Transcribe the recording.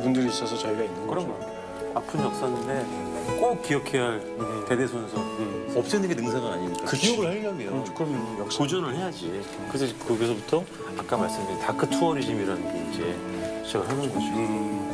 그분들이 있어서 저희가 있는 그런 거죠. 거. 아픈 역사인데 꼭 기억해야 할 대대손손. 없애는 게 능사가 아니니까. 그치. 기억을 하려면 그럼요. 역사. 보존을 해야지. 그래서 거기서부터 아까 말씀드린 다크 투어리즘이라는 게 이제 시작을 하는 거죠.